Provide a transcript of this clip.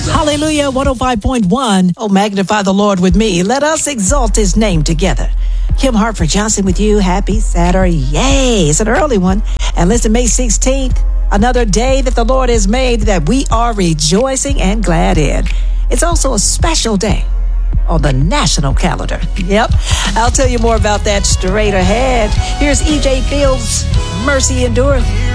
Hallelujah, 105.1. Oh, magnify the Lord with me. Let us exalt his name together. Kim Hartford Johnson with you. Happy Saturday. Yay. It's an early one. And listen, May 16th, another day that the Lord has made that we are rejoicing and glad in. It's also a special day on the national calendar. Yep. I'll tell you more about that straight ahead. Here's E.J. Fields, Mercy Endureth.